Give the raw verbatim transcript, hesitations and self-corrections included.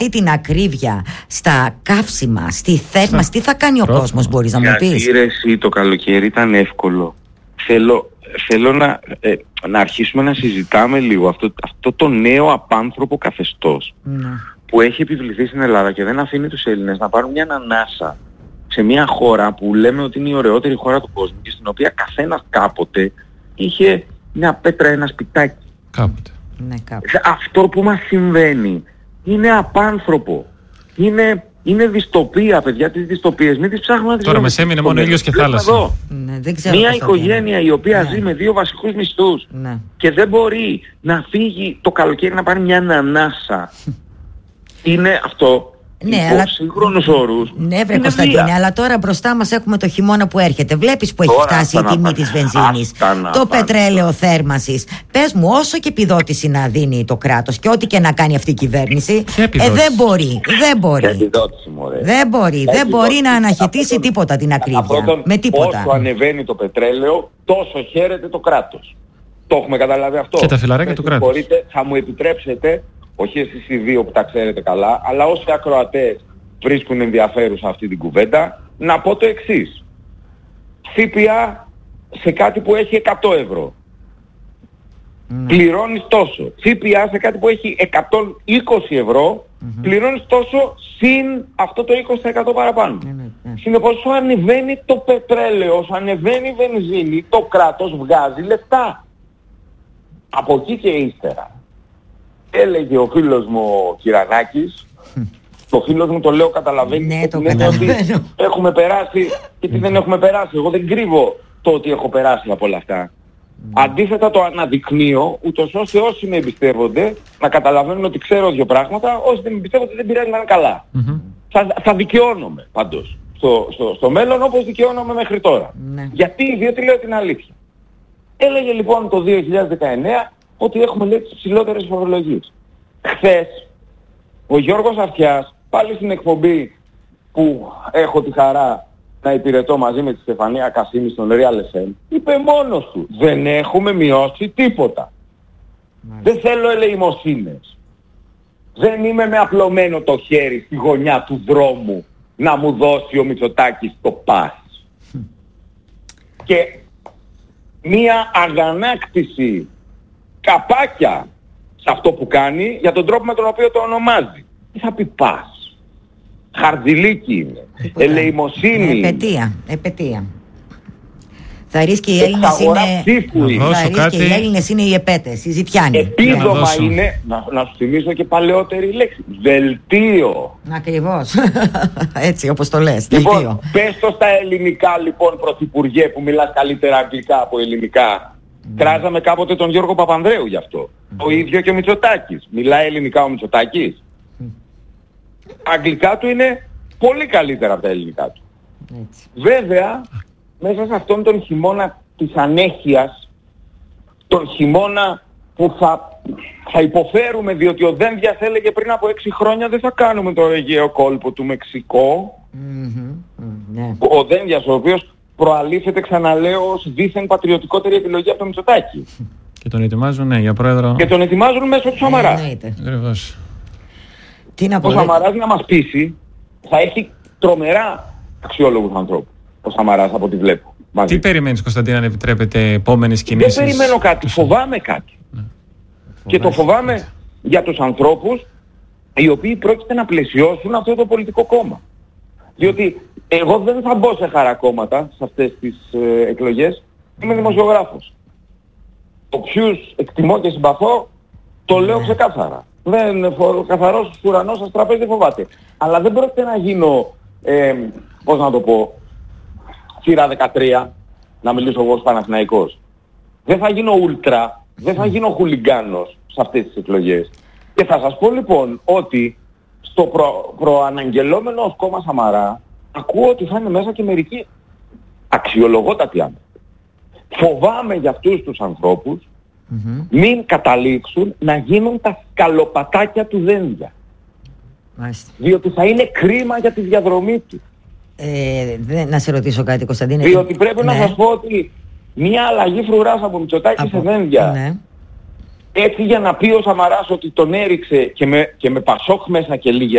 την ακρίβεια στα καύσιμα, στη θέρμανση, τι θα κάνει ο κόσμος, μπορείς να μου πεις? Η το καλοκαίρι ήταν εύκολο. Θέλω, θέλω να, ε, να αρχίσουμε να συζητάμε λίγο αυτό, αυτό το νέο απάνθρωπο καθεστώς ναι. που έχει επιβληθεί στην Ελλάδα και δεν αφήνει τους Έλληνες να πάρουν μια ανάσα σε μια χώρα που λέμε ότι είναι η ωραιότερη χώρα του κόσμου και στην οποία καθένας κάποτε είχε μια πέτρα, ένα σπιτάκι. Κάποτε. Ναι, κάποτε. Αυτό που μας συμβαίνει είναι απάνθρωπο. Είναι, είναι δυστοπία, παιδιά, τις δυστοπίες. Μην τις ψάχνουμε να τις Τώρα μας έμεινε μόνο ήλιος και θάλασσα. Ναι, δεν ξέρω μια οικογένεια η οποία ναι. ζει με δύο βασικούς μισθούς ναι. και δεν μπορεί να φύγει το καλοκαίρι να πάρει μια ανανάσα. Είναι αυτό. Ναι, υπό αλλά... σύγχρονους όρους. Ναι, βρε Κωνσταντίνε, αλλά τώρα μπροστά μας έχουμε το χειμώνα που έρχεται. Βλέπεις που έχει τώρα φτάσει η τιμή της βενζίνης, το πετρέλαιο θέρμανσης. Πες μου, όσο και επιδότηση να δίνει το κράτος και ό,τι και να κάνει αυτή η κυβέρνηση, ε, δεν μπορεί. Δεν μπορεί. Επιδότηση, δεν μπορεί. Δεν μπορεί να αναχαιτήσει τίποτα την ακρίβεια. Πρώτον, με τίποτα. Όσο ανεβαίνει το πετρέλαιο, τόσο χαίρεται το κράτος. Το έχουμε καταλάβει αυτό. Και τα φιλαράκια του κράτους. Μπορείτε, θα μου επιτρέψετε. Όχι εσείς οι δύο που τα ξέρετε καλά, αλλά όσοι ακροατές βρίσκουν ενδιαφέρουσα αυτή την κουβέντα, να πω το εξής. ΦΠΑ σε κάτι που έχει εκατό ευρώ. Mm. Πληρώνεις τόσο. ΦΠΑ σε κάτι που έχει εκατόν είκοσι ευρώ, mm-hmm. πληρώνεις τόσο συν αυτό το είκοσι τοις εκατό παραπάνω. Mm-hmm. Συνεπώς όσο ανεβαίνει το πετρέλαιο, όσο ανεβαίνει η βενζίνη, το κράτος βγάζει λεφτά. Από εκεί και ύστερα. Έλεγε ο φίλος μου ο Κυρανάκης, το φίλος μου το λέω καταλαβαίνει, ναι, το ότι έχουμε περάσει και τι δεν έχουμε περάσει. Εγώ δεν κρύβω το ότι έχω περάσει από όλα αυτά. Mm. Αντίθετα το αναδεικνύω, ούτως ώστε όσοι με εμπιστεύονται να καταλαβαίνουν ότι ξέρω δύο πράγματα, όσοι δεν με εμπιστεύονται δεν πειράζει να είναι καλά. Mm-hmm. Θα, θα δικαιώνομαι πάντως στο, στο, στο μέλλον όπως δικαιώνομαι μέχρι τώρα. Mm. Γιατί, διότι λέω την αλήθεια. Έλεγε λοιπόν το δύο χιλιάδες δεκαεννέα ότι έχουμε λέει τις ψηλότερες φορολογίες. Χθες, ο Γιώργος Αυτιάς, πάλι στην εκπομπή που έχω τη χαρά να υπηρετώ μαζί με τη Στεφανία Κασίμη στον Real εφ εμ, είπε μόνος του, δεν έχουμε μειώσει τίποτα. Δεν θέλω ελεημοσύνες. Δεν είμαι με απλωμένο το χέρι στη γωνιά του δρόμου να μου δώσει ο Μητσοτάκης το πας. Και μία αγανάκτηση καπάκια σε αυτό που κάνει για τον τρόπο με τον οποίο το ονομάζει. Τι θα πει πας? Χαρδιλίκι είναι. Ελεημοσύνη. Επαιτία. Επαιτία. Θα ρίσκει οι Έλληνες είναι... Θα ρίσκει οι Έλληνες είναι οι επέτες, οι ζητιάνοι. Επίδομα είναι, να, να σου θυμίσω και παλαιότερη λέξη, βελτίο. Ακριβώς. Έτσι όπως το λες, λοιπόν, βελτίο. Πες το στα ελληνικά λοιπόν, πρωθυπουργέ, που μιλάς καλύτερα αγγλικά από ελληνικά. Mm. Κράζαμε κάποτε τον Γιώργο Παπανδρέου γι' αυτό. Mm. Το ίδιο και ο Μητσοτάκης. Μιλάει ελληνικά ο Μητσοτάκης. Mm. Αγγλικά του είναι πολύ καλύτερα από τα ελληνικά του. Έτσι. Βέβαια, μέσα σε αυτόν τον χειμώνα της ανέχειας, τον χειμώνα που θα, θα υποφέρουμε, διότι ο Δένδιας έλεγε πριν από έξι χρόνια δεν θα κάνουμε το Αιγαίο κόλπο του Μεξικό. Mm-hmm. Mm-hmm. Ο Δένδιας, ο οποίος προαλήφεται, ξαναλέω, ως δίθεν πατριωτικότερη επιλογή από το Μητσοτάκη. Και τον ετοιμάζουν, ναι, για πρόεδρο. Και τον ετοιμάζουν μέσω του Σαμαρά. Ακριβώς. Τι να πω, ο Σαμαράς να μας πείσει, θα έχει τρομερά αξιόλογους ανθρώπους. Ο Σαμαράς από ό,τι βλέπω. Μαζί. Τι περιμένεις, Κωνσταντίνα, αν επιτρέπετε επόμενες κινήσεις? Δεν περιμένω κάτι, φοβάμαι κάτι. Ναι. Και το φοβάμαι για τους ανθρώπους οι οποίοι πρόκειται να πλαισιώσουν αυτό το πολιτικό κόμμα. Διότι εγώ δεν θα μπω σε χαρακόμματα σε αυτές τις ε, εκλογές. Είμαι δημοσιογράφος. Όποιους εκτιμώ και συμπαθώ, το λέω ξεκάθαρα. Δεν, ο καθαρός ουρανός σας τραπέζι δεν φοβάται. Αλλά δεν πρόκειται να γίνω, ε, πώς να το πω, θύρα δεκατρία, να μιλήσω εγώ ως Παναθηναϊκός. Δεν θα γίνω ούλτρα, δεν θα γίνω χουλιγκάνος σε αυτές τις εκλογές. Και θα σας πω λοιπόν ότι στο προ, προαναγγελόμενο ως κόμμα Σαμαρά ακούω ότι θα είναι μέσα και μερικοί αξιολογότατοι άνθρωποι. Φοβάμαι για αυτούς τους ανθρώπους mm-hmm. μην καταλήξουν να γίνουν τα σκαλοπατάκια του Δένδια. Μάλιστα. Διότι θα είναι κρίμα για τη διαδρομή του. Ε, δεν, να σε ρωτήσω κάτι, Κωνσταντίνε. Διότι πρέπει ναι. να σας πω ότι μια αλλαγή φρουράς από Μητσοτάκη από... σε Δένδια ναι. έτσι για να πει ο Σαμαράς ότι τον έριξε και με, και με Πασόκ μέσα και λίγη